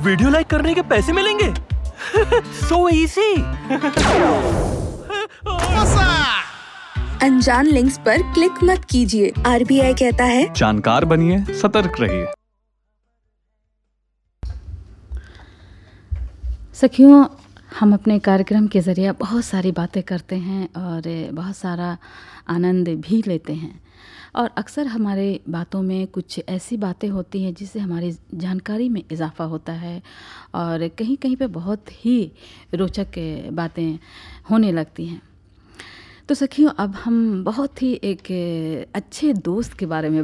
Video like करने के पैसे मिलेंगे? So easy. अनजान लिंक्स पर क्लिक मत कीजिए। RBI कहता है जानकार बनिए, सतर्क रहिए। सखियों, हम अपने कार्यक्रम के ज़रिए बहुत सारी बातें करते हैं और बहुत सारा आनंद भी लेते हैं, और अक्सर हमारे बातों में कुछ ऐसी बातें होती हैं जिससे हमारी जानकारी में इजाफ़ा होता है और कहीं कहीं पे बहुत ही रोचक बातें होने लगती हैं। तो सखियों, अब हम बहुत ही एक अच्छे दोस्त के बारे में